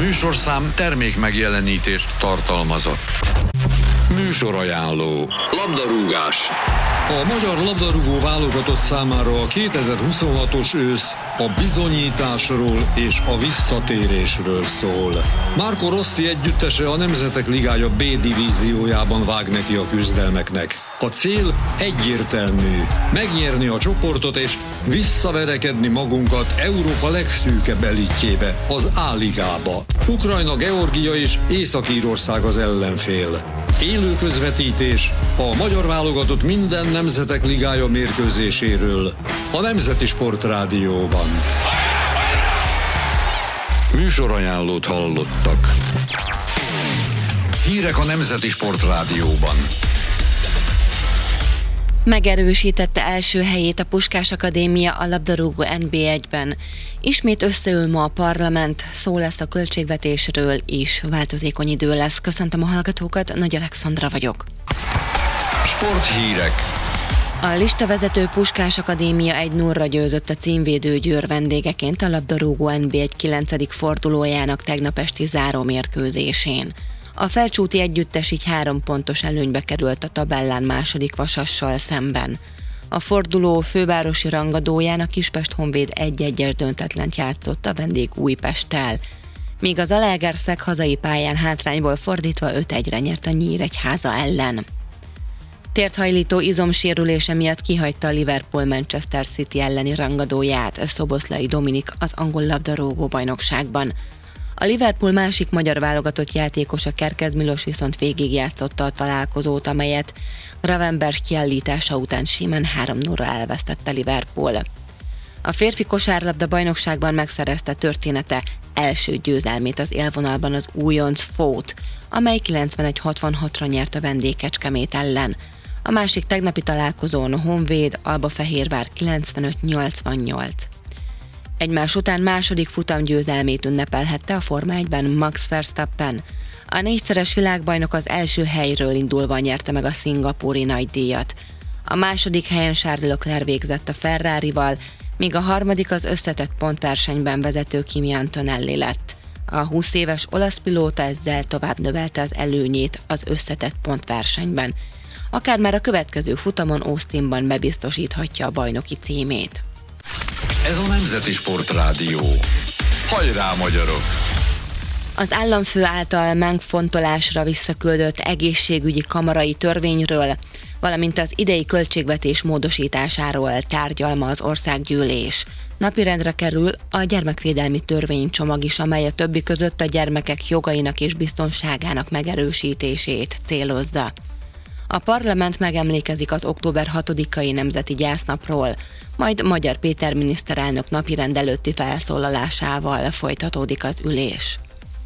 műsorszám termék megjelenítést tartalmazott. Műsorajánló. Labdarúgás. A magyar labdarúgó válogatott számára a 2026-os ősz a bizonyításról és a visszatérésről szól. Marco Rossi együttese a Nemzetek Ligája B divíziójában vág neki a küzdelmeknek. A cél egyértelmű: megnyerni a csoportot és visszaverekedni magunkat Európa legszűkebb elitjébe, az A-ligába. Ukrajna, Georgia és Észak-Írország az ellenfél. Élő közvetítés a magyar válogatott minden Nemzetek Ligája mérkőzéséről a Nemzeti Sportrádióban. Műsorajánlót hallottak. Hírek a Nemzeti Sportrádióban. Megerősítette első helyét a Puskás Akadémia a labdarúgó NB1-ben. Ismét összeül ma a parlament, szó lesz a költségvetésről is, változékony idő lesz. Köszöntöm a hallgatókat, Nagy Alexandra vagyok. Sporthírek. A listavezető Puskás Akadémia 1-0-ra győzött a címvédő Győr vendégeként a labdarúgó NB1 9. fordulójának tegnap esti zárómérkőzésén. A felcsúti együttes így 3 pontos előnybe került a tabellán második Vasassal szemben. A forduló fővárosi rangadóján a Kispest Honvéd 1-1-es döntetlent játszott a vendég Újpesttel, míg az Zalaegerszeg hazai pályán hátrányból fordítva 5-1-re nyert a Nyíregyháza ellen. Térthajlító izomsérülése miatt kihagyta a Liverpool Manchester City elleni rangadóját Szoboszlai Dominik az angol labdarúgó bajnokságban. A Liverpool másik magyar válogatott játékosa Kerkez Milos viszont végigjátszotta a találkozót, amelyet Gravenberch kiállítása után simán 3-0-ra elvesztette Liverpool. A férfi kosárlabda bajnokságban megszerezte története első győzelmét az élvonalban az újonc Fót, amely 91-66-ra nyert a vendég Kecskemét ellen. A másik tegnapi találkozón a Honvéd Albafehérvár 95-88. Egymás után második futamgyőzelmét ünnepelhette a Forma 1-ben Max Verstappen. A 4-szeres világbajnok az első helyről indulva nyerte meg a szingapúri nagydíjat. A második helyen Charles Leclerc végzett a Ferrarival, míg a harmadik az összetett pontversenyben vezető Kimi Antonelli lett. A 20 éves olasz pilóta ezzel tovább növelte az előnyét az összetett pontversenyben. Akár már a következő futamon Austinban bebiztosíthatja a bajnoki címét. Ez a Nemzeti Sportrádió. Hajrá, magyarok! Az államfő által megfontolásra visszaküldött egészségügyi kamarai törvényről, valamint az idei költségvetés módosításáról tárgyal ma az országgyűlés. Napirendre kerül a gyermekvédelmi törvénycsomag is, amely a többi között a gyermekek jogainak és biztonságának megerősítését célozza. A parlament megemlékezik az október 6-ai nemzeti gyásznapról, majd Magyar Péter miniszterelnök napirend előtti felszólalásával folytatódik az ülés.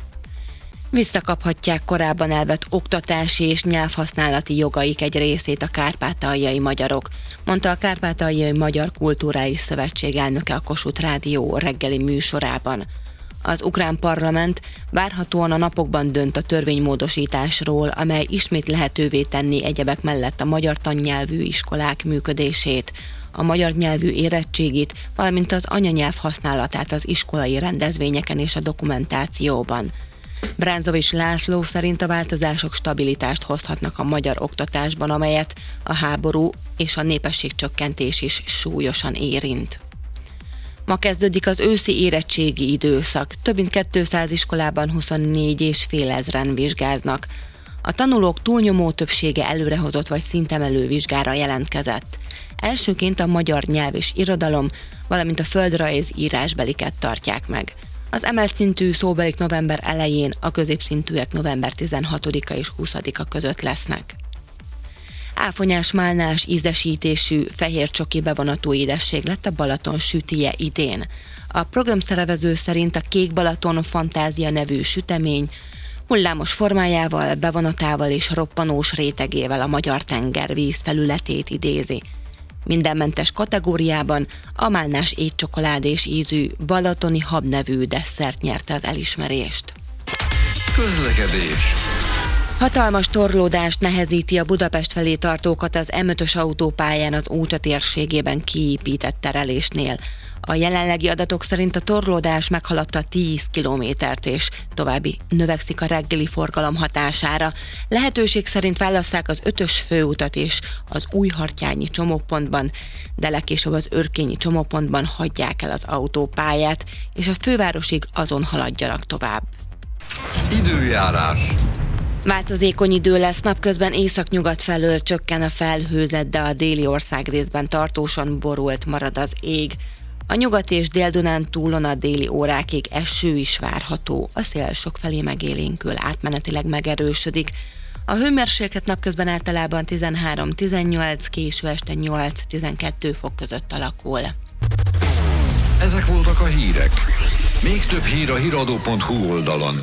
Visszakaphatják korábban elvett oktatási és nyelvhasználati jogaik egy részét a kárpátaljai magyarok, mondta a Kárpátaljai Magyar Kulturális Szövetség elnöke a Kossuth Rádió reggeli műsorában. Az ukrán parlament várhatóan a napokban dönt a törvénymódosításról, amely ismét lehetővé tenni egyebek mellett a magyar tannyelvű iskolák működését, a magyar nyelvű érettségit, valamint az anyanyelv használatát az iskolai rendezvényeken és a dokumentációban. Bránzovics László szerint a változások stabilitást hozhatnak a magyar oktatásban, amelyet a háború és a népességcsökkentés is súlyosan érint. Ma kezdődik az őszi érettségi időszak. Több mint 200 iskolában 24,5 ezren vizsgáznak. A tanulók túlnyomó többsége előrehozott vagy szintemelő vizsgára jelentkezett. Elsőként a magyar nyelv és irodalom, valamint a földrajz írásbeliket tartják meg. Az emelt szintű szóbelik november elején, a középszintűek november 16-a és 20-a között lesznek. Áfonyás, málnás, ízesítésű, fehér csoki bevonatú édesség lett a Balaton sütije idén. A programszervező szerint a Kék Balaton Fantázia nevű sütemény hullámos formájával, bevonatával és roppanós rétegével a magyar tenger vízfelületét idézi. Mindenmentes kategóriában a málnás étcsokoládés ízű balatoni hab nevű desszert nyerte az elismerést. Közlekedés. Hatalmas torlódást nehezíti a Budapest felé tartókat az M5-ös autópályán az Ócsa térségében kiépített terelésnél. A jelenlegi adatok szerint a torlódás meghaladta 10 kilométert, és további növekszik a reggeli forgalom hatására. Lehetőség szerint válasszák az 5-ös főutat és az Újhartyányi csomópontban, de legkésőbb az Örkényi csomópontban hagyják el az autópályát, és a fővárosig azon haladjanak tovább. Időjárás. Változékony idő lesz, napközben északnyugat felől csökken a felhőzet, de a déli országrészben tartósan borult marad az ég. A nyugat és Dél-Dunántúlon a déli órákig eső is várható, a szél sokfelé megélénkül, átmenetileg megerősödik. A hőmérséklet napközben általában 13-18, késő este 8-12 fok között alakul. Ezek voltak a hírek. Még több hír a hiradó.hu oldalon.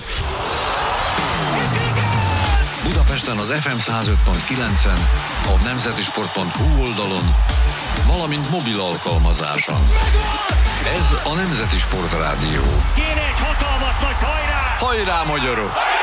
Budapesten az FM 105.9-en, a nemzetisport.hu oldalon, valamint mobil alkalmazáson. Ez a Nemzeti Sport Rádió. Kéne egy hatalmas nagy hajrá! Hajrá, magyarok!